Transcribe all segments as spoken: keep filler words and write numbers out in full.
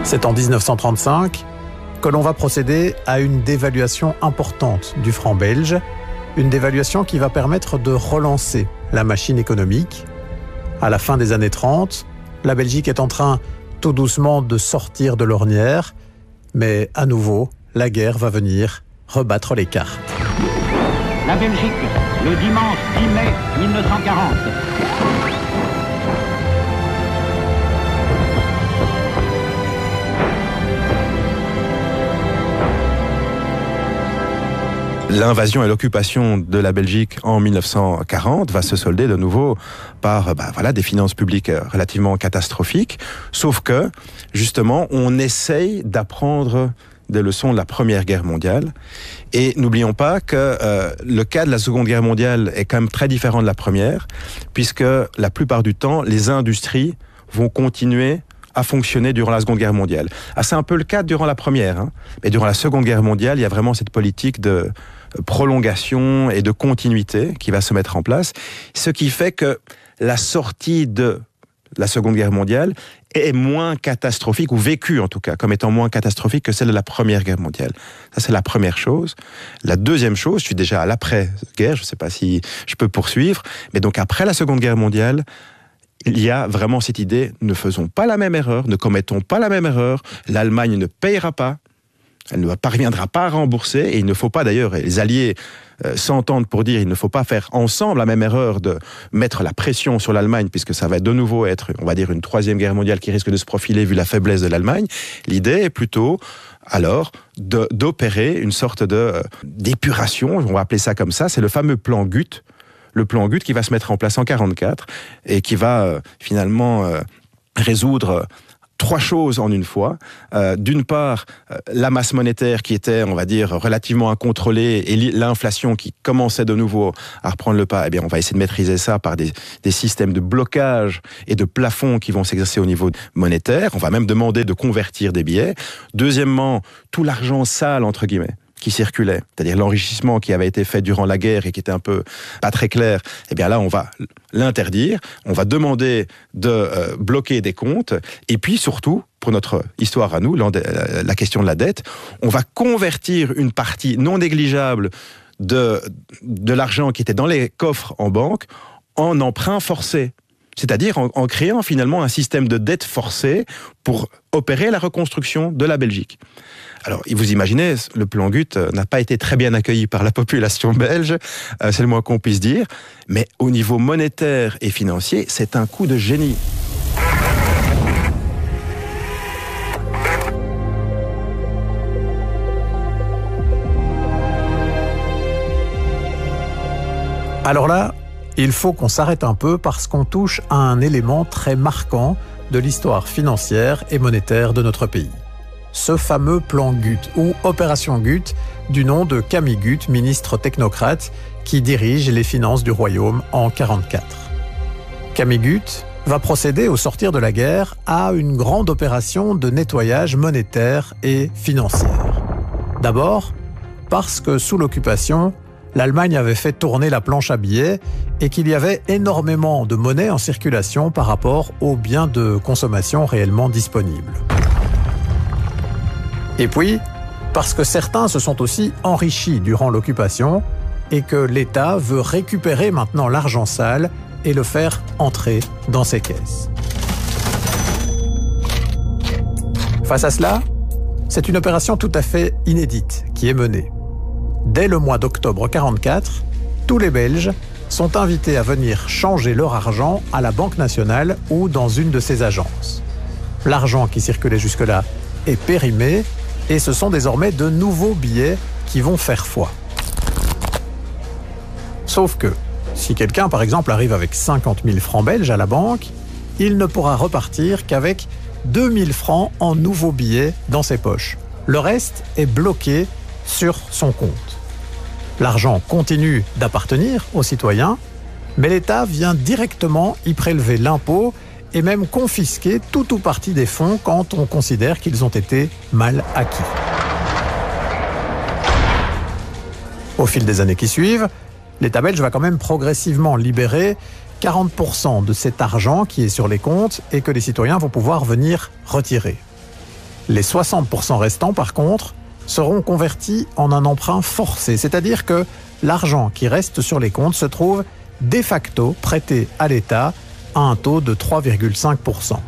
C'est en dix-neuf cent trente-cinq que l'on va procéder à une dévaluation importante du franc belge, une dévaluation qui va permettre de relancer la machine économique. À la fin des années trente, la Belgique est en train tout doucement de sortir de l'ornière, mais à nouveau, la guerre va venir rebattre les cartes. La Belgique, le dimanche dix mai mille neuf cent quarante. L'invasion et l'occupation de la Belgique en mille neuf cent quarante va se solder de nouveau par bah, voilà, des finances publiques relativement catastrophiques, sauf que, justement, on essaye d'apprendre des leçons de la Première Guerre mondiale. Et n'oublions pas que euh, le cas de la Seconde Guerre mondiale est quand même très différent de la Première, puisque la plupart du temps, les industries vont continuer à fonctionner durant la Seconde Guerre mondiale. Ah, c'est un peu le cas durant la Première, hein, mais durant la Seconde Guerre mondiale, il y a vraiment cette politique de prolongation et de continuité qui va se mettre en place, ce qui fait que la sortie de la Seconde Guerre mondiale est moins catastrophique, ou vécue en tout cas, comme étant moins catastrophique que celle de la Première Guerre mondiale. Ça, c'est la première chose. La deuxième chose, je suis déjà à l'après-guerre, je ne sais pas si je peux poursuivre, mais donc après la Seconde Guerre mondiale, il y a vraiment cette idée, ne faisons pas la même erreur, ne commettons pas la même erreur, l'Allemagne ne payera pas, elle ne parviendra pas à rembourser, et il ne faut pas d'ailleurs, et les Alliés euh, s'entendent pour dire, il ne faut pas faire ensemble la même erreur de mettre la pression sur l'Allemagne, puisque ça va de nouveau être, on va dire, une troisième guerre mondiale qui risque de se profiler vu la faiblesse de l'Allemagne. L'idée est plutôt, alors, de, d'opérer une sorte de euh, d'épuration, on va appeler ça comme ça, c'est le fameux plan Guth, le plan Guth qui va se mettre en place en quarante-quatre, et qui va euh, finalement euh, résoudre euh, trois choses en une fois. Euh, d'une part, euh, la masse monétaire qui était, on va dire, relativement incontrôlée, et l'inflation qui commençait de nouveau à reprendre le pas. Eh bien, on va essayer de maîtriser ça par des, des systèmes de blocage et de plafond qui vont s'exercer au niveau monétaire. On va même demander de convertir des billets. Deuxièmement, tout l'argent sale, entre guillemets, qui circulait, c'est-à-dire l'enrichissement qui avait été fait durant la guerre et qui était un peu pas très clair, eh bien là, on va l'interdire, on va demander de euh, bloquer des comptes, et puis surtout, pour notre histoire à nous, la question de la dette, on va convertir une partie non négligeable de, de l'argent qui était dans les coffres en banque en emprunt forcé. C'est-à-dire en, en créant finalement un système de dette forcée pour opérer la reconstruction de la Belgique. Alors, vous imaginez, le plan Guth n'a pas été très bien accueilli par la population belge, euh, c'est le moins qu'on puisse dire, mais au niveau monétaire et financier, c'est un coup de génie. Alors là, il faut qu'on s'arrête un peu parce qu'on touche à un élément très marquant de l'histoire financière et monétaire de notre pays. Ce fameux plan Guth, ou opération Guth, du nom de Camille Guth, ministre technocrate, qui dirige les finances du royaume en quarante-quatre. Camille Guth va procéder au sortir de la guerre à une grande opération de nettoyage monétaire et financière. D'abord, parce que sous l'occupation, l'Allemagne avait fait tourner la planche à billets et qu'il y avait énormément de monnaie en circulation par rapport aux biens de consommation réellement disponibles. Et puis, parce que certains se sont aussi enrichis durant l'occupation et que l'État veut récupérer maintenant l'argent sale et le faire entrer dans ses caisses. Face à cela, c'est une opération tout à fait inédite qui est menée. Dès le mois d'octobre quarante-quatre, tous les Belges sont invités à venir changer leur argent à la Banque nationale ou dans une de ses agences. L'argent qui circulait jusque-là est périmé et ce sont désormais de nouveaux billets qui vont faire foi. Sauf que, si quelqu'un par exemple arrive avec cinquante mille francs belges à la banque, il ne pourra repartir qu'avec deux mille francs en nouveaux billets dans ses poches. Le reste est bloqué sur son compte. L'argent continue d'appartenir aux citoyens, mais l'État vient directement y prélever l'impôt et même confisquer tout ou partie des fonds quand on considère qu'ils ont été mal acquis. Au fil des années qui suivent, l'État belge va quand même progressivement libérer quarante pour cent de cet argent qui est sur les comptes et que les citoyens vont pouvoir venir retirer. Les soixante pour cent restants, par contre, seront convertis en un emprunt forcé, c'est-à-dire que l'argent qui reste sur les comptes se trouve de facto prêté à l'État à un taux de trois virgule cinq pour cent.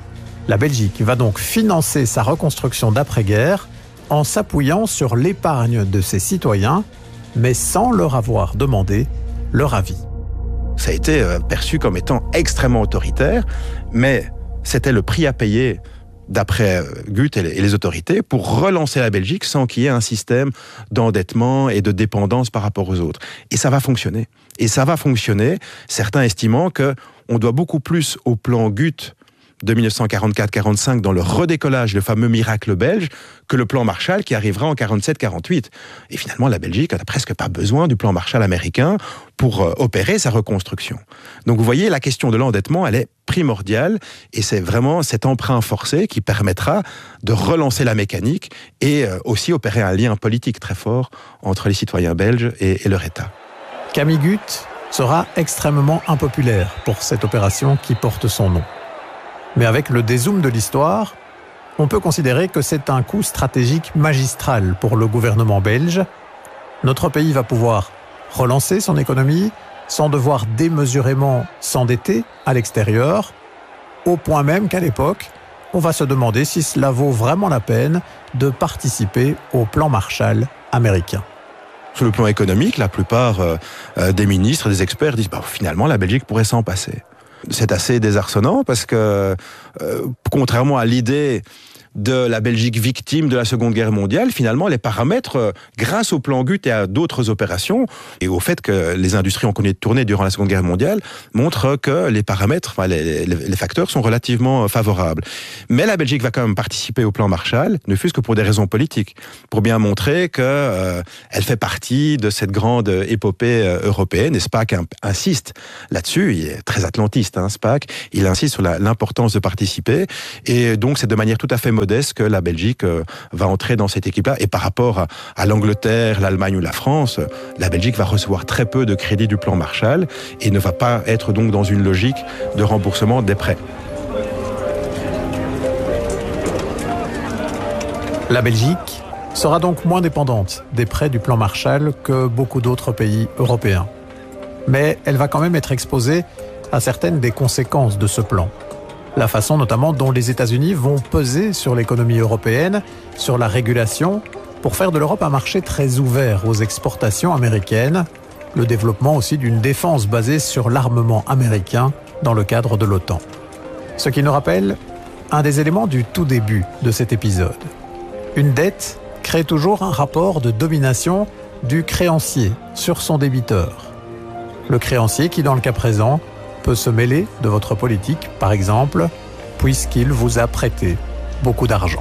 La Belgique va donc financer sa reconstruction d'après-guerre en s'appuyant sur l'épargne de ses citoyens, mais sans leur avoir demandé leur avis. Ça a été perçu comme étant extrêmement autoritaire, mais c'était le prix à payer d'après Guth et les autorités, pour relancer la Belgique sans qu'il y ait un système d'endettement et de dépendance par rapport aux autres. Et ça va fonctionner. Et ça va fonctionner, certains estimant qu'on doit beaucoup plus au plan Guth de mille neuf cent quarante-quatre quarante-cinq dans le redécollage, le fameux miracle belge, que le plan Marshall qui arrivera en quarante-sept quarante-huit. Et finalement, la Belgique n'a presque pas besoin du plan Marshall américain pour euh, opérer sa reconstruction. Donc vous voyez, la question de l'endettement, elle est primordiale, et c'est vraiment cet emprunt forcé qui permettra de relancer la mécanique et euh, aussi opérer un lien politique très fort entre les citoyens belges et, et leur État. Camille Guth sera extrêmement impopulaire pour cette opération qui porte son nom. Mais avec le dézoom de l'histoire, on peut considérer que c'est un coup stratégique magistral pour le gouvernement belge. Notre pays va pouvoir relancer son économie sans devoir démesurément s'endetter à l'extérieur, au point même qu'à l'époque, on va se demander si cela vaut vraiment la peine de participer au plan Marshall américain. Sur le plan économique, la plupart euh, des ministres, des experts disent bah, finalement la Belgique pourrait s'en passer. C'est assez désarçonnant parce que, euh, contrairement à l'idée de la Belgique victime de la Seconde Guerre mondiale, finalement, les paramètres, euh, grâce au plan Guth et à d'autres opérations, et au fait que les industries ont connu de tourner durant la Seconde Guerre mondiale, montrent que les paramètres, enfin, les, les, les facteurs sont relativement favorables. Mais la Belgique va quand même participer au plan Marshall, ne fût-ce que pour des raisons politiques, pour bien montrer qu'elle euh, fait partie de cette grande épopée euh, européenne. Et SPAC insiste là-dessus, il est très atlantiste, hein, SPAC, il insiste sur la, l'importance de participer, et donc c'est de manière tout à fait modeste que la Belgique euh, va entrer dans cette équipe-là. Et par rapport à, à l'Angleterre, l'Allemagne ou la France, la Belgique va recevoir très peu de crédits du plan Marshall et ne va pas être donc dans une logique de remboursement des prêts. La Belgique sera donc moins dépendante des prêts du plan Marshall que beaucoup d'autres pays européens. Mais elle va quand même être exposée à certaines des conséquences de ce plan. La façon notamment dont les États-Unis vont peser sur l'économie européenne, sur la régulation, pour faire de l'Europe un marché très ouvert aux exportations américaines, le développement aussi d'une défense basée sur l'armement américain dans le cadre de l'OTAN. Ce qui nous rappelle un des éléments du tout début de cet épisode. Une dette crée toujours un rapport de domination du créancier sur son débiteur. Le créancier qui, dans le cas présent, peut se mêler de votre politique, par exemple, puisqu'il vous a prêté beaucoup d'argent.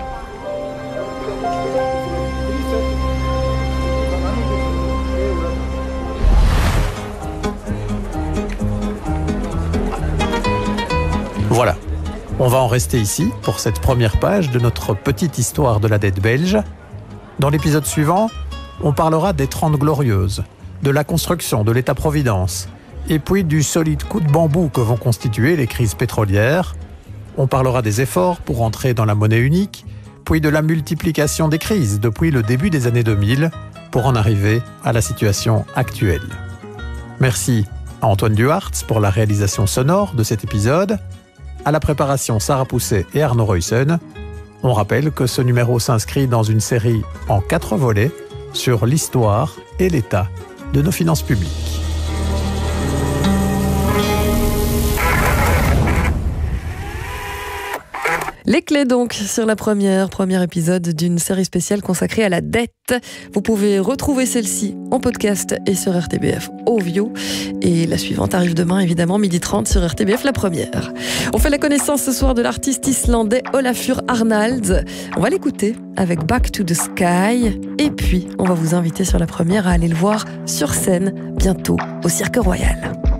Voilà, on va en rester ici pour cette première page de notre petite histoire de la dette belge. Dans l'épisode suivant, on parlera des Trente Glorieuses, de la construction de l'État-providence, et puis du solide coup de bambou que vont constituer les crises pétrolières. On parlera des efforts pour entrer dans la monnaie unique, puis de la multiplication des crises depuis le début des années deux mille pour en arriver à la situation actuelle. Merci à Antoine Duhartz pour la réalisation sonore de cet épisode, à la préparation Sarah Pousset et Arnaud Ruyssen. On rappelle que ce numéro s'inscrit dans une série en quatre volets sur l'histoire et l'état de nos finances publiques. Les clés donc sur la première, premier épisode d'une série spéciale consacrée à la dette. Vous pouvez retrouver celle-ci en podcast et sur R T B F Ovio. Et la suivante arrive demain, évidemment, midi trente sur R T B F, la première. On fait la connaissance ce soir de l'artiste islandais Olafur Arnalds. On va l'écouter avec Back to the Sky. Et puis, on va vous inviter sur la première à aller le voir sur scène bientôt au Cirque Royal.